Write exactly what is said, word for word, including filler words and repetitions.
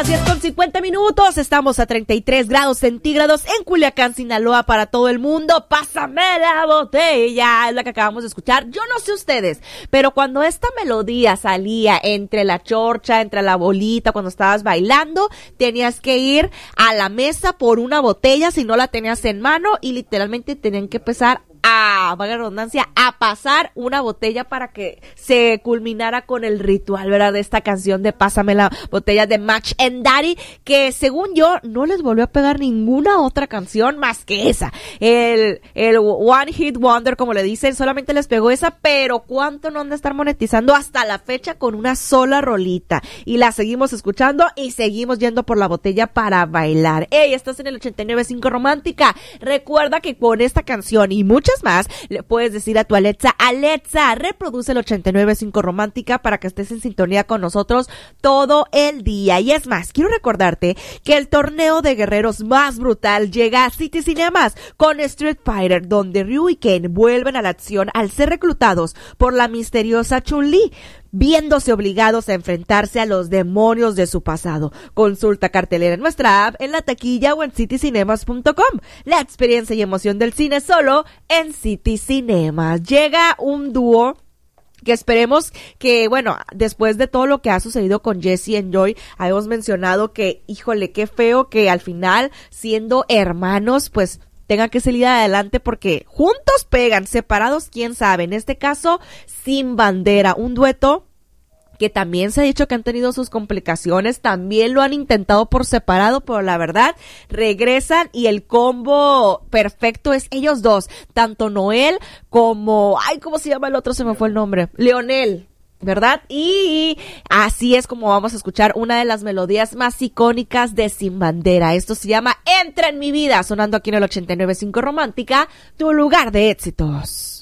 las diez con cincuenta minutos. Estamos a treinta y tres grados centígrados en Culiacán, Sinaloa, para todo el mundo. Pásame la botella, es la que acabamos de escuchar. Yo no sé ustedes, pero cuando esta melodía salía entre la chorcha, entre la bolita, cuando estabas bailando, tenías que ir a la mesa por una botella si no la tenías en mano y literalmente tenían que empezar a, valga la redundancia, a pasar una botella para que se culminara con el ritual, ¿verdad? De esta canción de Pásame la botella de Match and Daddy, que según yo no les volvió a pegar ninguna otra canción más que esa. El, el One Hit Wonder, como le dicen, solamente les pegó esa, pero cuánto no han de estar monetizando hasta la fecha con una sola rolita. Y la seguimos escuchando y seguimos yendo por la botella para bailar. Ey, estás en el ochenta y nueve punto cinco Romántica. Recuerda que con esta canción y muchas más, le puedes decir a tu Alexa, Alexa, reproduce el ochenta y nueve punto cinco Romántica para que estés en sintonía con nosotros todo el día. Y es más, quiero recordarte que el torneo de guerreros más brutal llega a City Cinemas con Street Fighter, donde Ryu y Ken vuelven a la acción al ser reclutados por la misteriosa Chun-Li, viéndose obligados a enfrentarse a los demonios de su pasado. Consulta cartelera en nuestra app, en la taquilla o en city cinemas punto com. La experiencia y emoción del cine solo en City Cinemas. Llega un dúo que esperemos que, bueno, después de todo lo que ha sucedido con Jesse y Joy, habíamos mencionado que, híjole, qué feo que al final, siendo hermanos, pues tengan que salir adelante porque juntos pegan, separados quién sabe. En este caso, Sin Bandera, un dueto que también se ha dicho que han tenido sus complicaciones, también lo han intentado por separado, pero la verdad, regresan y el combo perfecto es ellos dos, tanto Noel como, ay, ¿cómo se llama el otro? Se me fue el nombre, Leonel, ¿verdad? Y así es como vamos a escuchar una de las melodías más icónicas de Sin Bandera. Esto se llama Entra en mi vida, sonando aquí en el ochenta y nueve punto cinco Romántica, tu lugar de éxitos.